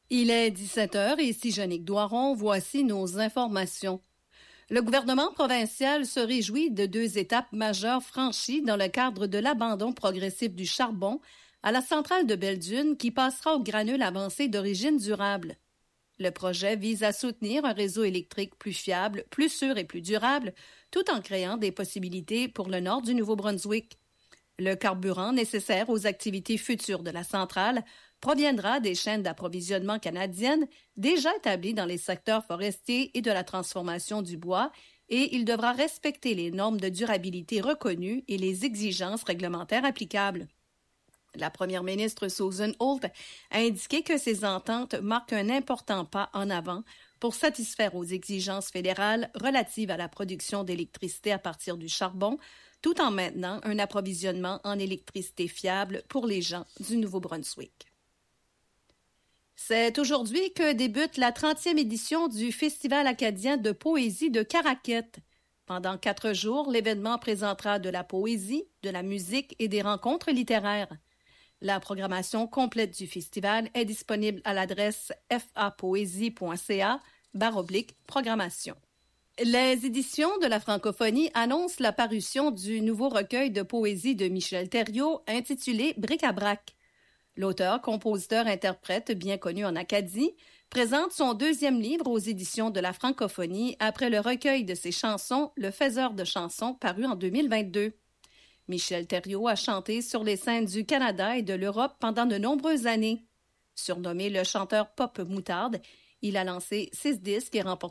Il est 17h, ici Jannick Doiron, voici nos informations. Le gouvernement provincial se réjouit de 2 étapes majeures franchies dans le cadre de l'abandon progressif du charbon à la centrale de Belledune qui passera au granule avancé d'origine durable. Le projet vise à soutenir un réseau électrique plus fiable, plus sûr et plus durable, tout en créant des possibilités pour le nord du Nouveau-Brunswick. Le carburant nécessaire aux activités futures de la centrale proviendra des chaînes d'approvisionnement canadiennes déjà établies dans les secteurs forestiers et de la transformation du bois et il devra respecter les normes de durabilité reconnues et les exigences réglementaires applicables. La première ministre Susan Holt a indiqué que ces ententes marquent un important pas en avant pour satisfaire aux exigences fédérales relatives à la production d'électricité à partir du charbon, tout en maintenant un approvisionnement en électricité fiable pour les gens du Nouveau-Brunswick. C'est aujourd'hui que débute la 30e édition du Festival acadien de poésie de Caraquette. Pendant 4 jours, l'événement présentera de la poésie, de la musique et des rencontres littéraires. La programmation complète du festival est disponible à l'adresse fapoésie.ca/programmation. Les éditions de la francophonie annoncent la parution du nouveau recueil de poésie de Michel Thériault intitulé Bric-à-brac. L'auteur, compositeur, interprète bien connu en Acadie, présente son 2e livre aux éditions de la francophonie après le recueil de ses chansons Le Faiseur de chansons paru en 2022. Michel Thériault a chanté sur les scènes du Canada et de l'Europe pendant de nombreuses années. Surnommé le chanteur pop moutarde, il a lancé 6 disques et remporté